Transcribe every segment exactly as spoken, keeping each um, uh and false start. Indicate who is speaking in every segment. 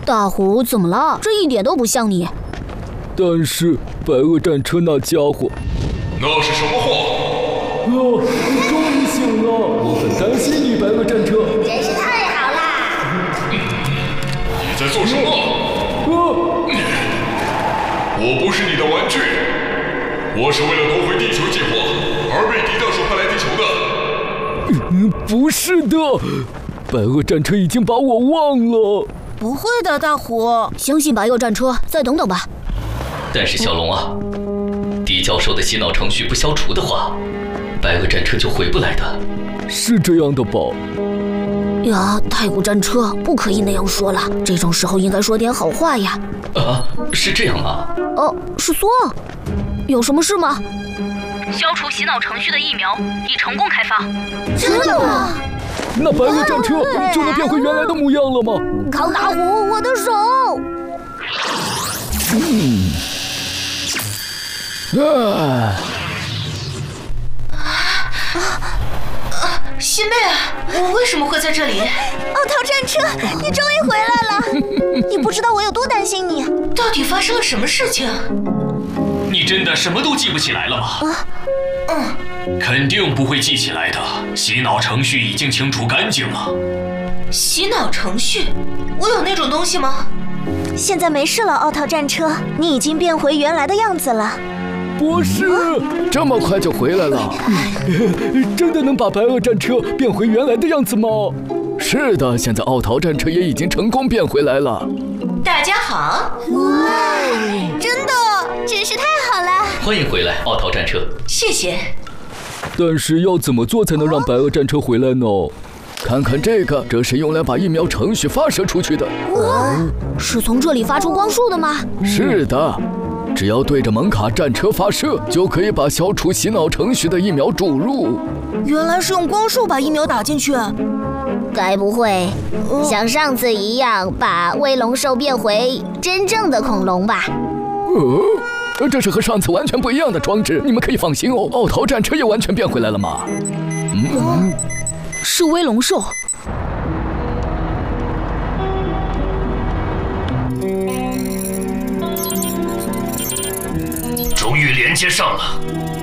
Speaker 1: 大虎，怎么了？这一点都不像你。
Speaker 2: 但是白垩战车那家伙……
Speaker 3: 那是什么话？
Speaker 2: 啊！你终于醒了，我很担心你，白垩战车。
Speaker 4: 真是太好啦！
Speaker 3: 你在做什么？
Speaker 2: 啊！
Speaker 3: 我不是你的玩具，我是为了夺回地球计划而被狄教授派来地球的。
Speaker 2: 嗯，不是的，白垩战车已经把我忘了。
Speaker 5: 不会的，大虎，
Speaker 1: 相信白垩战车，再等等吧。
Speaker 6: 但是小龙啊，狄教授的洗脑程序不消除的话，白垩战车就回不来的。
Speaker 2: 是这样的吧？
Speaker 1: 呀，太古战车不可以那样说了，这种时候应该说点好话呀。
Speaker 6: 啊，是这样吗？
Speaker 1: 哦，是松，有什么事吗？
Speaker 7: 消除洗脑程序的疫苗已成功开发。
Speaker 1: 真的吗？
Speaker 2: 那白垩战车就能变回原来的模样了吗？
Speaker 1: 康大虎，我的手！
Speaker 2: 嗯。啊！
Speaker 7: 西妹，我为什么会在这里？
Speaker 4: 奥陶战车，你终于回来了！你不知道我有多担心你。
Speaker 7: 到底发生了什么事情？
Speaker 8: 你真的什么都记不起来了吗？
Speaker 7: 啊，嗯，
Speaker 8: 肯定不会记起来的。洗脑程序已经清除干净了。
Speaker 7: 洗脑程序？我有那种东西吗？
Speaker 4: 现在没事了，奥陶战车，你已经变回原来的样子了。
Speaker 2: 博士，这么快就回来了？真的能把白垩战车变回原来的样子吗？是的，现在奥陶战车也已经成功变回来了。
Speaker 7: 大家好！
Speaker 4: 哇，真的，真是太好了！
Speaker 6: 欢迎回来，奥陶战车。
Speaker 7: 谢谢。
Speaker 2: 但是要怎么做才能让白垩战车回来呢？看看这个，这是用来把疫苗程序发射出去的。
Speaker 1: 哇，是从这里发出光束的吗？
Speaker 2: 是的。只要对着蒙卡战车发射，就可以把消除洗脑程序的疫苗注入。
Speaker 5: 原来是用光束把疫苗打进去。
Speaker 4: 该不会像上次一样把威龙兽变回真正的恐龙吧？
Speaker 2: 呃，这是和上次完全不一样的装置，你们可以放心哦。奥陶战车也完全变回来了吗？
Speaker 1: 嗯，是威龙兽。
Speaker 8: 终于连接上了。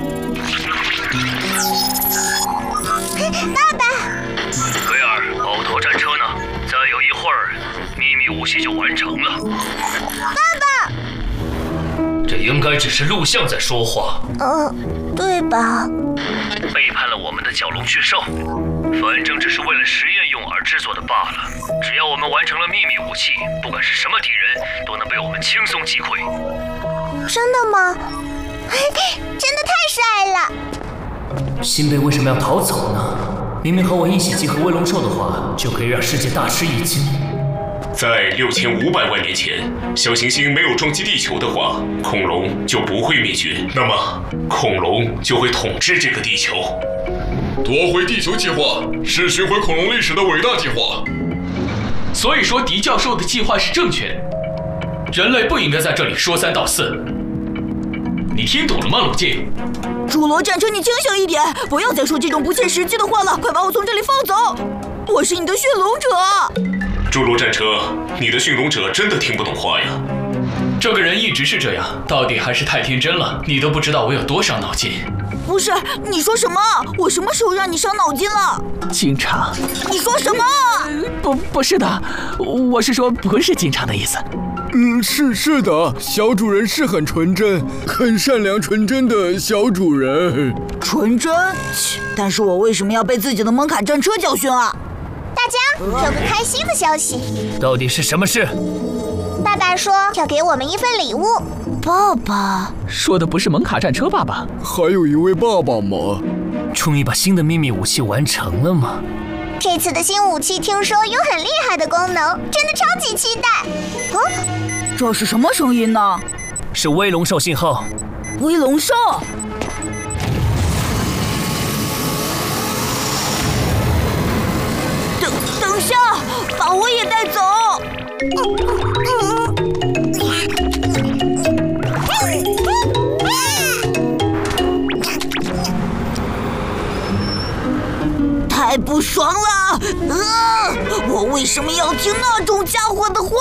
Speaker 4: 爸爸，
Speaker 8: 菲尔，奥陶战车呢？再有一会儿，秘密武器就完成了。
Speaker 4: 爸爸，
Speaker 8: 这应该只是录像在说话。
Speaker 4: 呃，对吧？
Speaker 8: 背叛了我们的角龙巨兽，反正只是为了实验用而制作的罢了。只要我们完成了秘密武器，不管是什么敌人，都能被我们轻松击溃。
Speaker 4: 真的吗？真的太帅了！
Speaker 9: 新贝为什么要逃走呢？明明和我一起集合威龙兽的话，就可以让世界大吃一惊。
Speaker 3: 在六千五百万年前，小行星没有撞击地球的话，恐龙就不会灭绝，那么恐龙就会统治这个地球。夺回地球计划是寻回恐龙历史的伟大计划。
Speaker 8: 所以说，狄教授的计划是正确的。人类不应该在这里说三道四。你听懂了吗，鲁静？
Speaker 5: 侏罗战车，你清醒一点，不要再说这种不切实际的话了，快把我从这里放走！我是你的驯龙者。
Speaker 3: 侏罗战车，你的驯龙者真的听不懂话呀？
Speaker 8: 这个人一直是这样，到底还是太天真了。你都不知道我有多伤脑筋。
Speaker 5: 不是，你说什么？我什么时候让你伤脑筋了？
Speaker 10: 经常。
Speaker 5: 你说什么？
Speaker 10: 不，不是的，我是说不是经常的意思。
Speaker 2: 嗯，是是的，小主人是很纯真，很善良纯真的小主人。
Speaker 5: 纯真？但是我为什么要被自己的蒙卡战车教训啊？
Speaker 4: 大家有个开心的消息。
Speaker 9: 到底是什么事？
Speaker 4: 爸爸说要给我们一份礼物。
Speaker 5: 爸爸
Speaker 10: 说的不是蒙卡战车爸爸？
Speaker 2: 还有一位爸爸吗？
Speaker 9: 终于把新的秘密武器完成了吗？
Speaker 4: 这次的新武器听说有很厉害的功能，真的超级期待。
Speaker 5: 嗯，这是什么声音呢？
Speaker 9: 是威龙兽信号。
Speaker 5: 威龙兽。等等下，把我也带走。太不爽了！呃，我为什么要听那种家伙的话？